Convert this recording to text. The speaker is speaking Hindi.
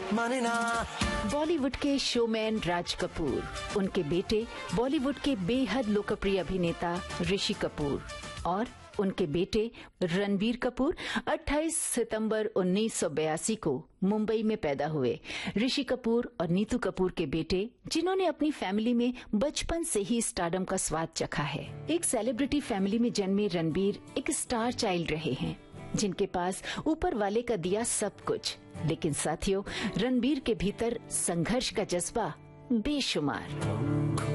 माने ना। बॉलीवुड के शोमैन राज कपूर, उनके बेटे बॉलीवुड के बेहद लोकप्रिय अभिनेता ऋषि कपूर और उनके बेटे रणबीर कपूर 28 सितंबर 1982 को मुंबई में पैदा हुए। ऋषि कपूर और नीतू कपूर के बेटे, जिन्होंने अपनी फैमिली में बचपन से ही स्टारडम का स्वाद चखा है। एक सेलिब्रिटी फैमिली में जन्मे रणबीर एक स्टार चाइल्ड रहे हैं, जिनके पास ऊपर वाले का दिया सब कुछ। लेकिन साथियों, रणबीर के भीतर संघर्ष का जज्बा बेशुमार।